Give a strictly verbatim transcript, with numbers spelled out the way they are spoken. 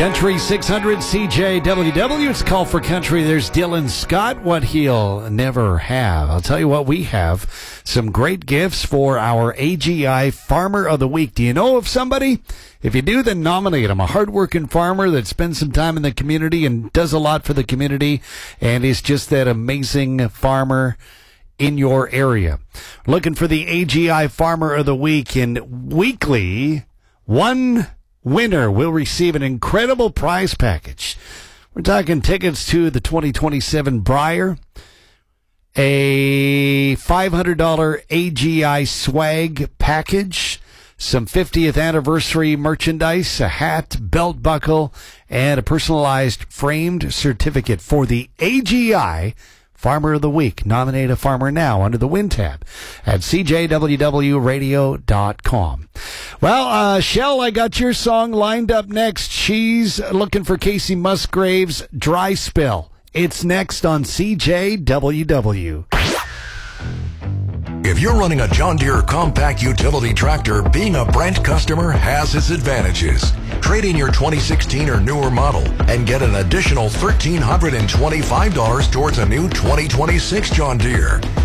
Country six hundred C J W W. It's Call for Country. There's Dylan Scott, what he'll never have. I'll tell you what, we have some great gifts for our A G I Farmer of the Week. Do you know of somebody? If you do, then nominate them. A hardworking farmer that spends some time in the community and does a lot for the community and is just that amazing farmer in your area. Looking for the A G I Farmer of the Week, and weekly, one winner will receive an incredible prize package. We're talking tickets to the twenty twenty-seven Briar, a five hundred dollars A G I swag package, some fiftieth anniversary merchandise, a hat, belt buckle, and a personalized framed certificate for the A G I Farmer of the Week. Nominate a farmer now under the Win tab at C J W W radio dot com. Well, uh, Shell, I got your song lined up next. She's looking for Casey Musgrave's Dry Spell. It's next on C J W W. If you're running a John Deere compact utility tractor, being a Brent customer has its advantages. Trade in your twenty sixteen or newer model and get an additional one thousand three hundred twenty-five dollars towards a new twenty twenty-six John Deere.